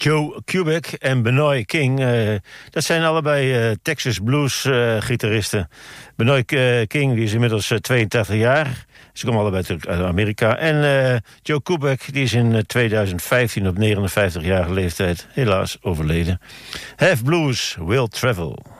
Joe Kubek en Benoy King. Dat zijn allebei Texas blues gitaristen. Benoy King die is inmiddels 82 jaar. Ze komen allebei uit Amerika. En Joe Kubek die is in 2015 op 59-jarige leeftijd helaas overleden. Have Blues Will Travel.